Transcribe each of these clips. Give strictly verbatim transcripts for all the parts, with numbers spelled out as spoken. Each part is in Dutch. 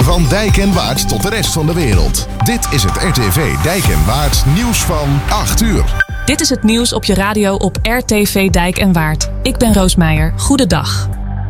Van Dijk en Waard tot de rest van de wereld. Dit is het R T V Dijk en Waard nieuws van acht uur. Dit is het nieuws op je radio op R T V Dijk en Waard. Ik ben Roos Meijer. Goedendag.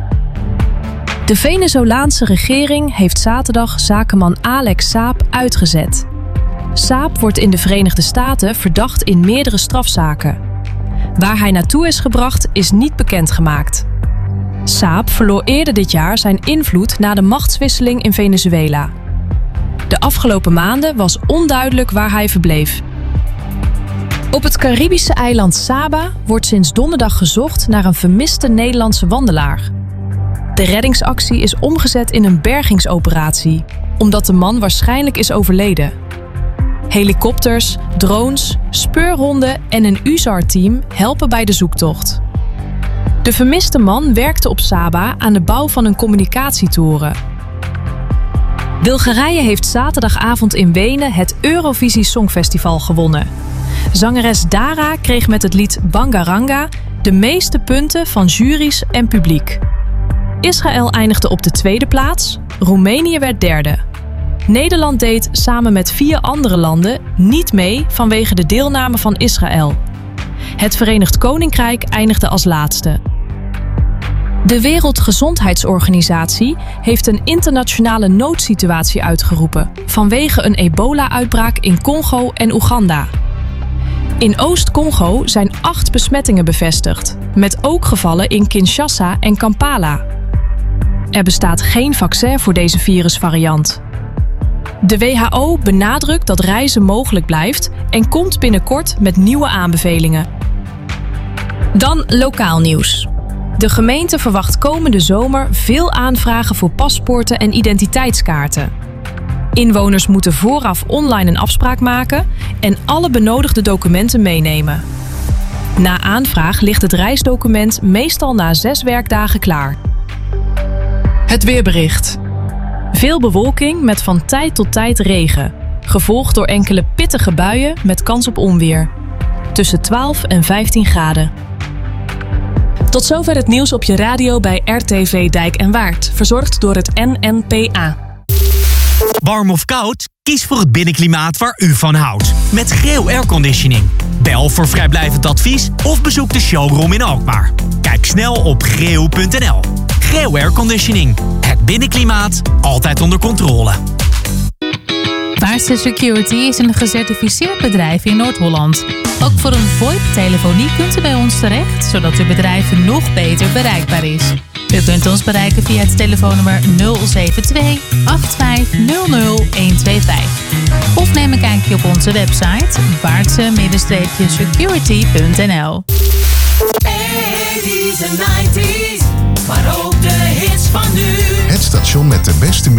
De Venezolaanse regering heeft zaterdag zakenman Alex Saab uitgezet. Saab wordt in de Verenigde Staten verdacht in meerdere strafzaken. Waar hij naartoe is gebracht is niet bekendgemaakt. Saab verloor eerder dit jaar zijn invloed na de machtswisseling in Venezuela. De afgelopen maanden was onduidelijk waar hij verbleef. Op het Caribische eiland Saba wordt sinds donderdag gezocht naar een vermiste Nederlandse wandelaar. De reddingsactie is omgezet in een bergingsoperatie, omdat de man waarschijnlijk is overleden. Helikopters, drones, speurhonden en een U S A R-team helpen bij de zoektocht. De vermiste man werkte op Saba aan de bouw van een communicatietoren. Bulgarije heeft zaterdagavond in Wenen het Eurovisie Songfestival gewonnen. Zangeres Dara kreeg met het lied Bangaranga de meeste punten van juries en publiek. Israël eindigde op de tweede plaats, Roemenië werd derde. Nederland deed samen met vier andere landen niet mee vanwege de deelname van Israël. Het Verenigd Koninkrijk eindigde als laatste. De Wereldgezondheidsorganisatie heeft een internationale noodsituatie uitgeroepen vanwege een ebola-uitbraak in Congo en Oeganda. In Oost-Congo zijn acht besmettingen bevestigd, met ook gevallen in Kinshasa en Kampala. Er bestaat geen vaccin voor deze virusvariant. De W H O benadrukt dat reizen mogelijk blijft en komt binnenkort met nieuwe aanbevelingen. Dan lokaal nieuws. De gemeente verwacht komende zomer veel aanvragen voor paspoorten en identiteitskaarten. Inwoners moeten vooraf online een afspraak maken en alle benodigde documenten meenemen. Na aanvraag ligt het reisdocument meestal na zes werkdagen klaar. Het weerbericht. Veel bewolking met van tijd tot tijd regen, gevolgd door enkele pittige buien met kans op onweer. Tussen twaalf en vijftien graden. Tot zover het nieuws op je radio bij R T V Dijk en Waard, verzorgd door het N N P A. Warm of koud? Kies voor het binnenklimaat waar u van houdt. Met Greo Airconditioning. Bel voor vrijblijvend advies of bezoek de showroom in Alkmaar. Kijk snel op greo punt n l. Greo Airconditioning. Het binnenklimaat altijd onder controle. Baarse Security is een gecertificeerd bedrijf in Noord-Holland. Ook voor een VoIP-telefonie kunt u bij ons terecht, zodat uw bedrijf nog beter bereikbaar is. U kunt ons bereiken via het telefoonnummer nul zeven twee acht vijf nul nul een twee vijf. Of neem een kijkje op onze website baarse security punt n l. eighties en nineties, maar ook de hits van nu. Het station met de beste muziek